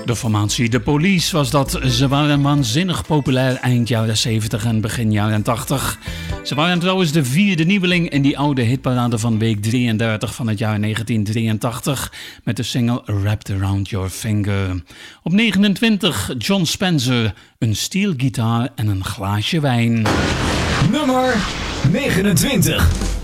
De formatie The Police was dat. Ze waren waanzinnig populair eind jaren 70 en begin jaren 80. Ze waren trouwens de vierde nieuweling in die oude hitparade van week 33 van het jaar 1983 met de single Wrapped Around Your Finger. Op 29 John Spencer, een steelgitaar en een glaasje wijn. Nummer 29.